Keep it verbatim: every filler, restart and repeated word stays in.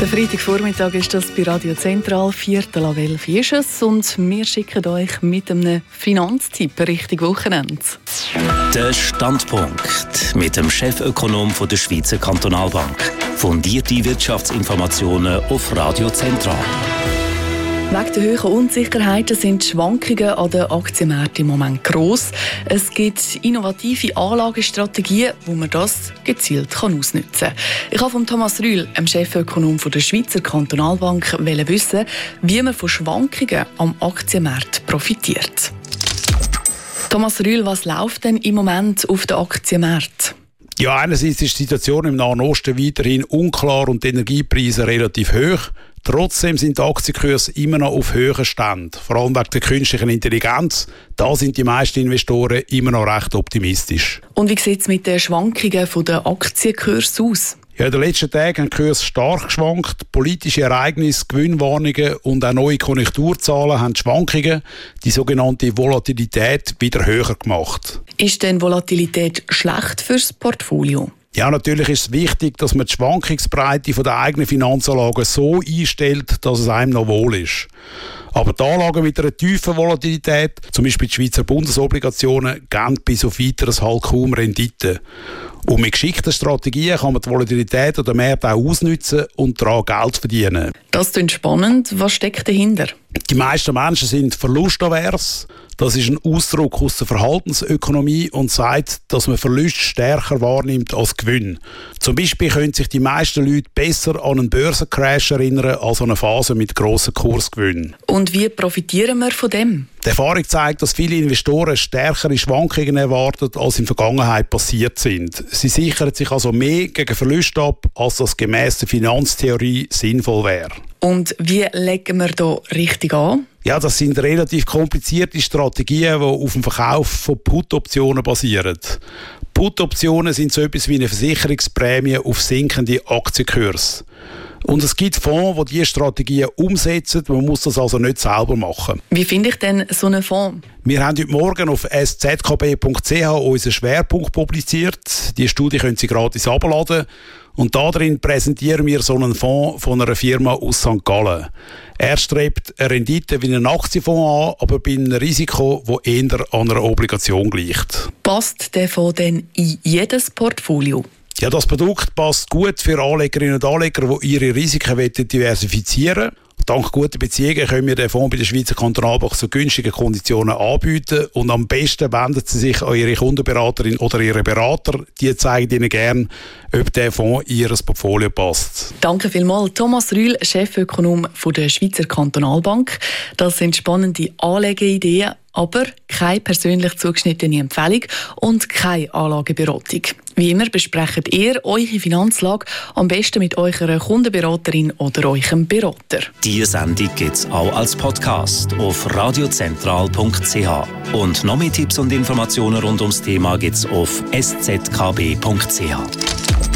Der Freitagvormittag ist das bei Radio Zentral, Viertel ab elf ist es, und wir schicken euch mit einem Finanztipp Richtung Wochenende. Der Standpunkt mit dem Chefökonom von der Schweizer Kantonalbank. Fundierte Wirtschaftsinformationen auf Radio Zentral. Wegen der hohen Unsicherheiten sind die Schwankungen an den Aktienmärkten im Moment gross. Es gibt innovative Anlagestrategien, wo man das gezielt ausnutzen kann. Ich habe von Thomas Rühl, dem Chefökonom der Schweizer Kantonalbank, wissen, wie man von Schwankungen am Aktienmarkt profitiert. Thomas Rühl, was läuft denn im Moment auf den Aktienmärkten? Ja, einerseits ist die Situation im Nahen Osten weiterhin unklar und die Energiepreise relativ hoch. Trotzdem sind die Aktienkurse immer noch auf hohen Ständen, vor allem wegen der künstlichen Intelligenz. Da sind die meisten Investoren immer noch recht optimistisch. Und wie sieht es mit den Schwankungen der Aktienkurse aus? Ja, in den letzten Tagen haben die Kurse stark geschwankt. Politische Ereignisse, Gewinnwarnungen und auch neue Konjunkturzahlen haben die Schwankungen, die sogenannte Volatilität, wieder höher gemacht. Ist denn Volatilität schlecht fürs Portfolio? Ja, natürlich ist es wichtig, dass man die Schwankungsbreite der eigenen Finanzanlagen so einstellt, dass es einem noch wohl ist. Aber die Anlagen mit einer tiefen Volatilität, zum Beispiel die Schweizer Bundesobligationen, geben bis auf Weiteres halt kaum Rendite. Und mit geschickten Strategien kann man die Volatilität oder Märkte auch ausnutzen und daran Geld verdienen. Das klingt spannend. Was steckt dahinter? Die meisten Menschen sind verlustavers. Das ist ein Ausdruck aus der Verhaltensökonomie und sagt, dass man Verluste stärker wahrnimmt als Gewinn. Zum Beispiel können sich die meisten Leute besser an einen Börsencrash erinnern als an eine Phase mit grossen Kursgewinnen. Und wie profitieren wir von dem? Die Erfahrung zeigt, dass viele Investoren stärkere Schwankungen erwarten, als in der Vergangenheit passiert sind. Sie sichern sich also mehr gegen Verluste ab, als das gemäss der Finanztheorie sinnvoll wäre. Und wie legen wir da richtig an? Ja, das sind relativ komplizierte Strategien, die auf dem Verkauf von Put-Optionen basieren. Put-Optionen sind so etwas wie eine Versicherungsprämie auf sinkende Aktienkurse. Und es gibt Fonds, die diese Strategien umsetzen. Man muss das also nicht selber machen. Wie finde ich denn so einen Fonds? Wir haben heute Morgen auf s z k b punkt c h unseren Schwerpunkt publiziert. Die Studie können Sie gratis herunterladen. Und darin präsentieren wir so einen Fonds von einer Firma aus Sankt Gallen. Er strebt eine Rendite wie einen Aktienfonds an, aber bei einem Risiko, das eher an einer Obligation gleicht. Passt der Fonds denn in jedes Portfolio? Ja, das Produkt passt gut für Anlegerinnen und Anleger, die ihre Risiken diversifizieren wollen. Dank guter Beziehungen können wir den Fonds bei der Schweizer Kantonalbank zu günstigen Konditionen anbieten. Und am besten wenden Sie sich an Ihre Kundenberaterin oder Ihre Berater. Die zeigen Ihnen gerne, ob der Fonds in Ihr Portfolio passt. Danke vielmals, Thomas Rühl, Chefökonom der Schweizer Kantonalbank. Das sind spannende Anlegeideen, aber keine persönlich zugeschnittene Empfehlung und keine Anlageberatung. Wie immer besprecht ihr eure Finanzlage am besten mit eurer Kundenberaterin oder eurem Berater. Diese Sendung gibt es auch als Podcast auf radiozentral punkt c h. Und noch mehr Tipps und Informationen rund ums Thema gibt es auf s z k b punkt c h.